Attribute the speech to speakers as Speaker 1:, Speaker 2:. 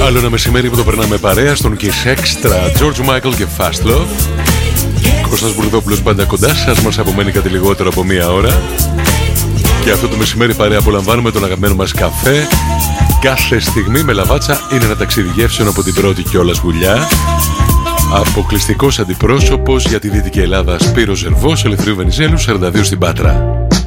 Speaker 1: Άλλο ένα μεσημέρι που το περνάμε παρέα στον Kiss Extra, George Michael και Fast Love. Κώστας Μπουρδόπουλος πάντα κοντά σας, μας απομένει κάτι λιγότερο από μία ώρα. Και αυτό το μεσημέρι παρέα απολαμβάνουμε τον αγαπημένο μας καφέ. Κάθε στιγμή με λαβάτσα είναι ένα ταξίδι γεύσεων από την πρώτη κιόλας γουλιά. Αποκλειστικός αντιπρόσωπος για τη Δυτική Ελλάδα, Σπύρος Ζερβός, Ελευθερίου Βενιζέλου, 42 στην Πάτρα.